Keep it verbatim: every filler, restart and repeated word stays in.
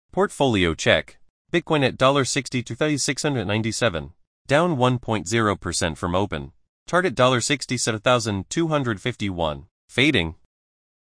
Portfolio check. Bitcoin at sixty-two thousand six hundred ninety-seven, down one point zero percent from open. Chart at sixty-seven thousand two hundred fifty-one, fading.